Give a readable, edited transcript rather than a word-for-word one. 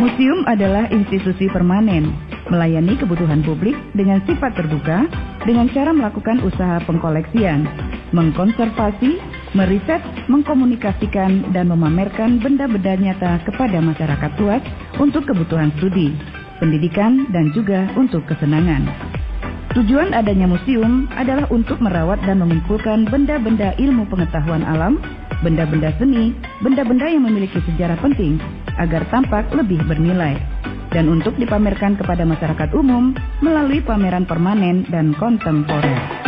Museum adalah institusi permanen, melayani kebutuhan publik dengan sifat terbuka, dengan cara melakukan usaha pengkoleksian, mengkonservasi, meriset, mengkomunikasikan, dan memamerkan benda-benda nyata kepada masyarakat luas untuk kebutuhan studi, pendidikan, dan juga untuk kesenangan. Tujuan adanya museum adalah untuk merawat dan mengumpulkan benda-benda ilmu pengetahuan alam, benda-benda seni, benda-benda yang memiliki sejarah penting agar tampak lebih bernilai, dan untuk dipamerkan kepada masyarakat umum melalui pameran permanen dan kontemporer.